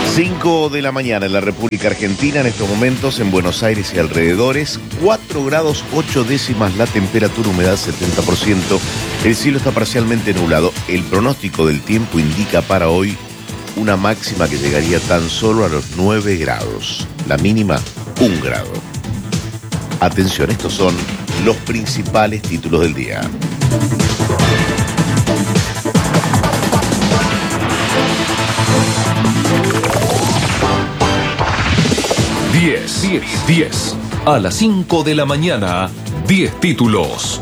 5 de la mañana en la República Argentina, en estos momentos en Buenos Aires y alrededores, 4 grados 8 décimas la temperatura, humedad 70%, el cielo está parcialmente nublado. El pronóstico del tiempo indica para hoy una máxima que llegaría tan solo a los 9 grados, la mínima 1 grado. Atención, estos son los principales títulos del día. Diez. A las 5 de la mañana, 10 títulos.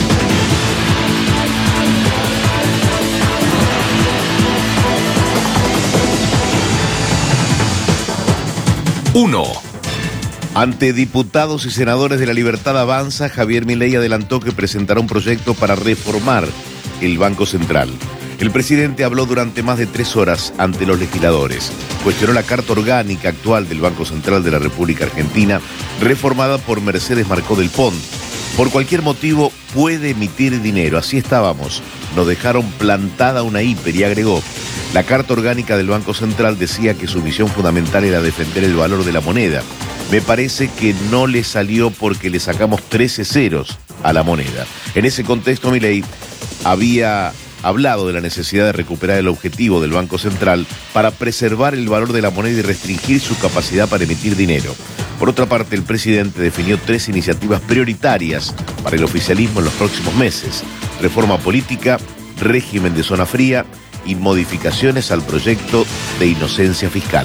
Uno. Ante diputados y senadores de La Libertad Avanza, Javier Milei adelantó que presentará un proyecto para reformar el Banco Central. El presidente habló durante más de 3 horas ante los legisladores. Cuestionó la carta orgánica actual del Banco Central de la República Argentina, reformada por Mercedes Marcó del Pont. Por cualquier motivo puede emitir dinero. Así estábamos. Nos dejaron plantada una hiper y agregó: la carta orgánica del Banco Central decía que su misión fundamental era defender el valor de la moneda. Me parece que no le salió porque le sacamos 13 ceros a la moneda. En ese contexto, Milei había hablado de la necesidad de recuperar el objetivo del Banco Central para preservar el valor de la moneda y restringir su capacidad para emitir dinero. Por otra parte, el presidente definió 3 iniciativas prioritarias para el oficialismo en los próximos meses: reforma política, régimen de zona fría y modificaciones al proyecto de inocencia fiscal.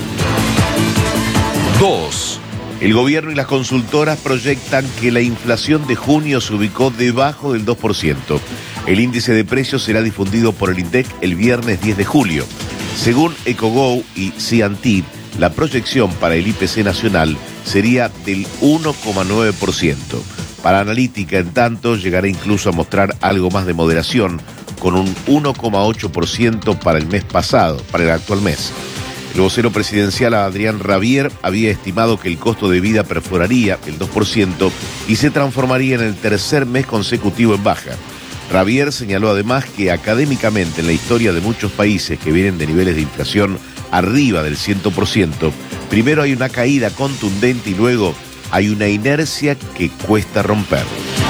2. El gobierno y las consultoras proyectan que la inflación de junio se ubicó debajo del 2%. El índice de precios será difundido por el INDEC el viernes 10 de julio. Según EcoGo y C&T, la proyección para el IPC nacional sería del 1,9%. Para Analítica, en tanto, llegará incluso a mostrar algo más de moderación, con un 1,8% para el mes pasado, para el actual mes. El vocero presidencial Adrián Rabier había estimado que el costo de vida perforaría el 2% y se transformaría en el tercer mes consecutivo en baja. Rabier señaló además que académicamente en la historia de muchos países que vienen de niveles de inflación arriba del 100%, primero hay una caída contundente y luego hay una inercia que cuesta romper.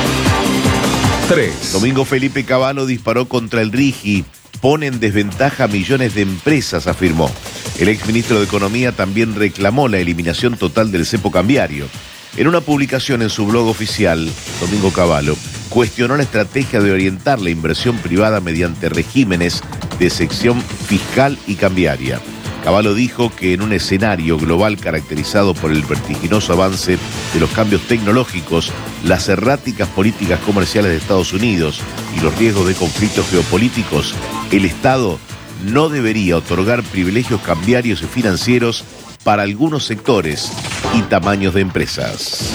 3. Domingo Felipe Cavallo disparó contra el RIGI, pone en desventaja a millones de empresas, afirmó. El exministro de Economía también reclamó la eliminación total del cepo cambiario. En una publicación en su blog oficial, Domingo Cavallo cuestionó la estrategia de orientar la inversión privada mediante regímenes de sección fiscal y cambiaria. Cavallo dijo que en un escenario global caracterizado por el vertiginoso avance de los cambios tecnológicos, las erráticas políticas comerciales de Estados Unidos y los riesgos de conflictos geopolíticos, el Estado no debería otorgar privilegios cambiarios y financieros para algunos sectores y tamaños de empresas.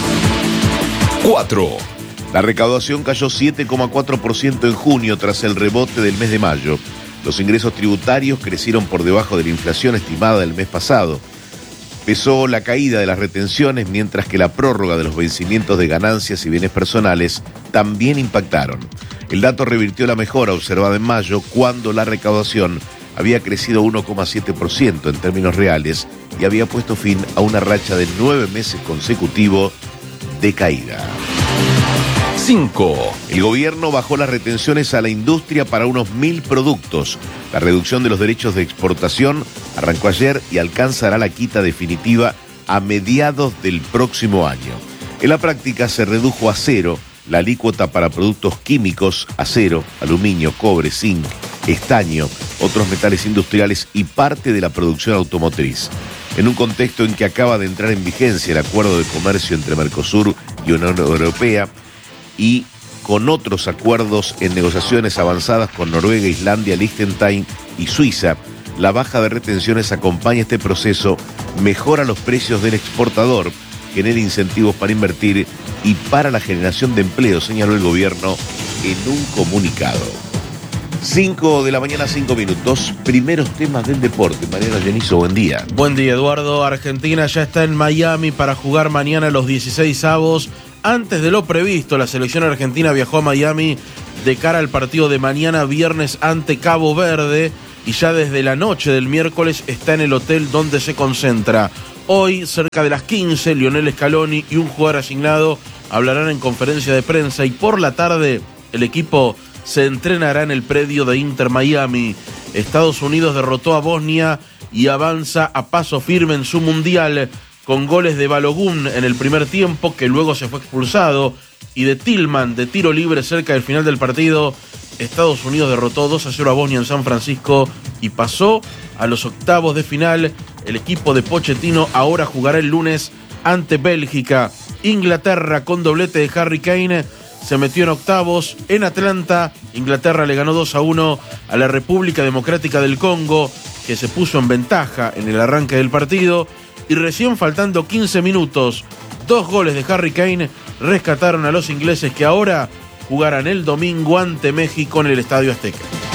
4. La recaudación cayó 7,4% en junio tras el rebote del mes de mayo. Los ingresos tributarios crecieron por debajo de la inflación estimada del mes pasado. Pesó la caída de las retenciones, mientras que la prórroga de los vencimientos de ganancias y bienes personales también impactaron. El dato revirtió la mejora observada en mayo, cuando la recaudación había crecido 1,7% en términos reales y había puesto fin a una racha de 9 meses consecutivos de caída. 5. El gobierno bajó las retenciones a la industria para unos 1.000 productos. La reducción de los derechos de exportación arrancó ayer y alcanzará la quita definitiva a mediados del próximo año. En la práctica se redujo a 0 la alícuota para productos químicos, acero, aluminio, cobre, zinc, estaño, otros metales industriales y parte de la producción automotriz. En un contexto en que acaba de entrar en vigencia el acuerdo de comercio entre Mercosur y Unión Europea, y con otros acuerdos en negociaciones avanzadas con Noruega, Islandia, Liechtenstein y Suiza, la baja de retenciones acompaña este proceso, mejora los precios del exportador, genera incentivos para invertir y para la generación de empleo, señaló el gobierno en un comunicado. 5 de la mañana, 5 minutos. Primeros temas del deporte. Mariano Genizo, buen día. Buen día, Eduardo. Argentina ya está en Miami para jugar mañana los 16avos. Antes de lo previsto, la selección argentina viajó a Miami de cara al partido de mañana viernes ante Cabo Verde. y ya desde la noche del miércoles está en el hotel donde se concentra. Hoy, cerca de las 15, Lionel Scaloni y un jugador asignado hablarán en conferencia de prensa y por la tarde el equipo se entrenará en el predio de Inter Miami. Estados Unidos derrotó a Bosnia y avanza a paso firme en su mundial con goles de Balogun en el primer tiempo, que luego se fue expulsado, y de Tillman de tiro libre cerca del final del partido. Estados Unidos derrotó 2-0 a Bosnia en San Francisco y pasó a los octavos de final. El equipo de Pochettino ahora jugará el lunes ante Bélgica. Inglaterra, con doblete de Harry Kane, se metió en octavos en Atlanta. Inglaterra le ganó 2-1 a la República Democrática del Congo, que se puso en ventaja en el arranque del partido. Y recién faltando 15 minutos, 2 goles de Harry Kane rescataron a los ingleses, que ahora jugarán el domingo ante México en el Estadio Azteca.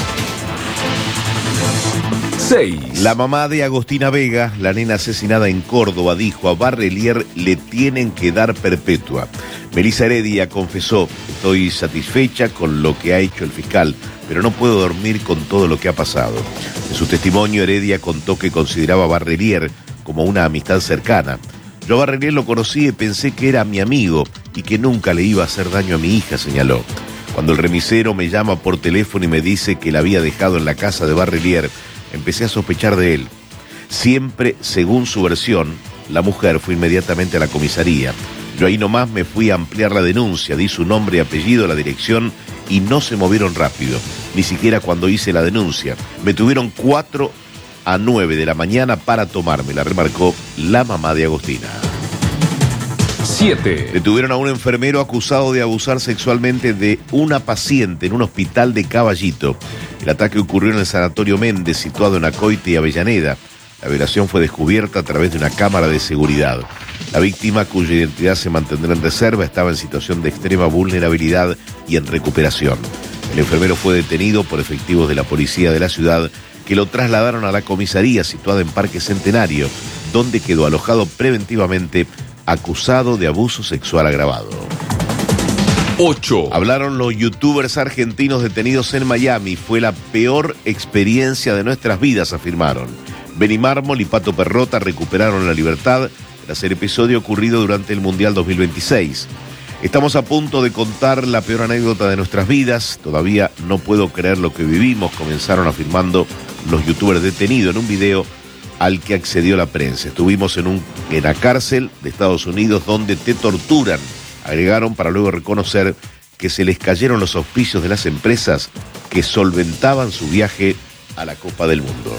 6. La mamá de Agostina Vega, la nena asesinada en Córdoba, dijo: a Barrelier le tienen que dar perpetua. Melissa Heredia confesó: estoy satisfecha con lo que ha hecho el fiscal, pero no puedo dormir con todo lo que ha pasado. En su testimonio, Heredia contó que consideraba a Barrelier como una amistad cercana. Yo a Barrelier lo conocí y pensé que era mi amigo y que nunca le iba a hacer daño a mi hija, señaló. Cuando el remisero me llama por teléfono y me dice que la había dejado en la casa de Barrelier, empecé a sospechar de él. Siempre, según su versión, la mujer fue inmediatamente a la comisaría. Yo ahí nomás me fui a ampliar la denuncia, di su nombre y apellido a la dirección y no se movieron rápido, ni siquiera cuando hice la denuncia. Me tuvieron 4 a 9 de la mañana para tomármela, remarcó la mamá de Agostina. 7. Detuvieron a un enfermero acusado de abusar sexualmente de una paciente en un hospital de Caballito. El ataque ocurrió en el Sanatorio Méndez, situado en Acoite y Avellaneda. La violación fue descubierta a través de una cámara de seguridad. La víctima, cuya identidad se mantendrá en reserva, estaba en situación de extrema vulnerabilidad y en recuperación. El enfermero fue detenido por efectivos de la policía de la ciudad, que lo trasladaron a la comisaría situada en Parque Centenario, donde quedó alojado preventivamente, acusado de abuso sexual agravado. 8. Hablaron los youtubers argentinos detenidos en Miami. Fue la peor experiencia de nuestras vidas, afirmaron. Benny Mármol y Pato Perrota recuperaron la libertad tras el episodio ocurrido durante el Mundial 2026. Estamos a punto de contar la peor anécdota de nuestras vidas. Todavía no puedo creer lo que vivimos, comenzaron afirmando los youtubers detenidos en un video al que accedió la prensa. Estuvimos en la cárcel de Estados Unidos donde te torturan, agregaron, para luego reconocer que se les cayeron los auspicios de las empresas que solventaban su viaje a la Copa del Mundo.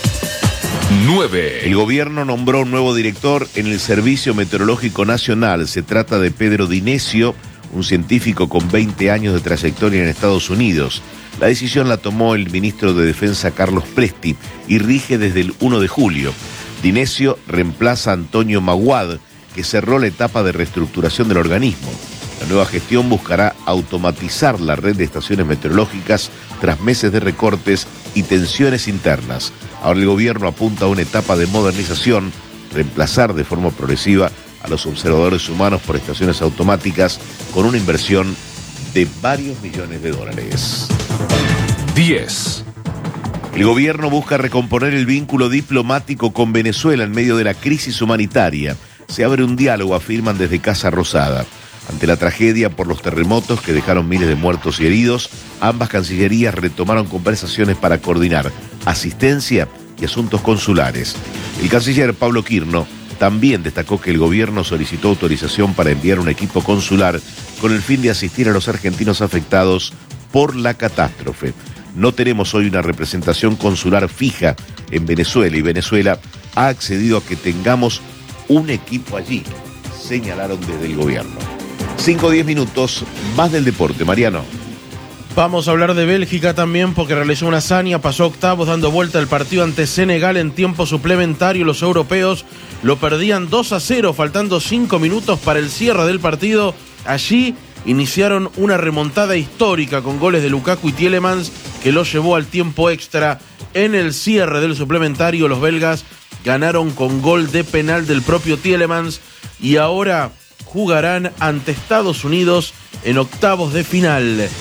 9. El gobierno nombró un nuevo director en el Servicio Meteorológico Nacional. Se trata de Pedro Dinesio, un científico con 20 años de trayectoria en Estados Unidos. La decisión la tomó el ministro de Defensa Carlos Presti y rige desde el 1 de julio. Dinesio reemplaza a Antonio Maguad, que cerró la etapa de reestructuración del organismo. La nueva gestión buscará automatizar la red de estaciones meteorológicas tras meses de recortes y tensiones internas. Ahora el gobierno apunta a una etapa de modernización, reemplazar de forma progresiva a los observadores humanos por estaciones automáticas con una inversión de varios millones de dólares. 10. El gobierno busca recomponer el vínculo diplomático con Venezuela en medio de la crisis humanitaria. Se abre un diálogo, afirman desde Casa Rosada. Ante la tragedia por los terremotos que dejaron miles de muertos y heridos, ambas cancillerías retomaron conversaciones para coordinar asistencia y asuntos consulares. El canciller Pablo Quirno también destacó que el gobierno solicitó autorización para enviar un equipo consular con el fin de asistir a los argentinos afectados por la catástrofe. No tenemos hoy una representación consular fija en Venezuela y Venezuela ha accedido a que tengamos un equipo allí, señalaron desde el gobierno. 5 o 10 minutos más del deporte, Mariano. Vamos a hablar de Bélgica también porque realizó una hazaña, pasó octavos dando vuelta el partido ante Senegal en tiempo suplementario. Los europeos lo perdían 2-0, faltando 5 minutos para el cierre del partido. Allí iniciaron una remontada histórica con goles de Lukaku y Tielemans que lo llevó al tiempo extra. En el cierre del suplementario los belgas ganaron con gol de penal del propio Tielemans y ahora jugarán ante Estados Unidos en octavos de final.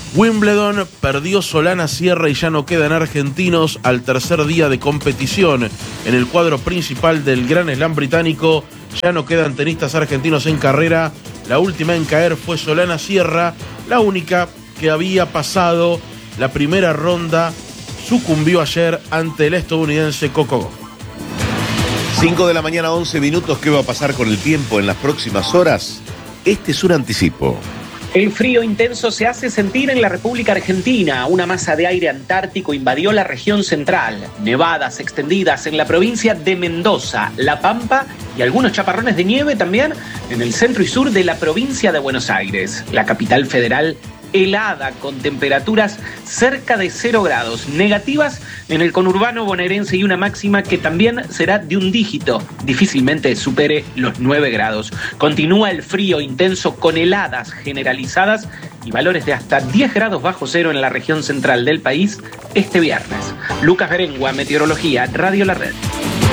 Wimbledon perdió Solana Sierra y ya no quedan argentinos al tercer día de competición. En el cuadro principal del Gran Slam británico ya no quedan tenistas argentinos en carrera. La última en caer fue Solana Sierra, la única que había pasado la primera ronda. Sucumbió ayer ante el estadounidense Coco Gauff. 5 de la mañana, 11 minutos. ¿Qué va a pasar con el tiempo en las próximas horas? Este es un anticipo. El frío intenso se hace sentir en la República Argentina. Una masa de aire antártico invadió la región central. Nevadas extendidas en la provincia de Mendoza, La Pampa y algunos chaparrones de nieve también en el centro y sur de la provincia de Buenos Aires. La capital federal helada con temperaturas cerca de 0 grados, negativas en el conurbano bonaerense y una máxima que también será de un dígito, difícilmente supere los 9 grados. Continúa el frío intenso con heladas generalizadas y valores de hasta 10 grados bajo cero en la región central del país este viernes. Lucas Berengua, Meteorología, Radio La Red.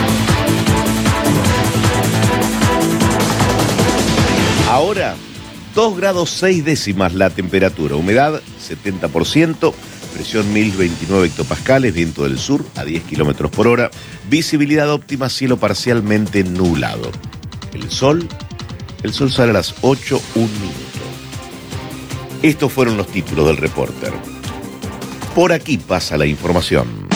Ahora, 2 grados 6 décimas la temperatura, humedad 70%, presión 1029 hectopascales, viento del sur a 10 kilómetros por hora, visibilidad óptima, cielo parcialmente nublado. El sol sale a las 8:01. Estos fueron los títulos del Reporter. Por aquí pasa la información.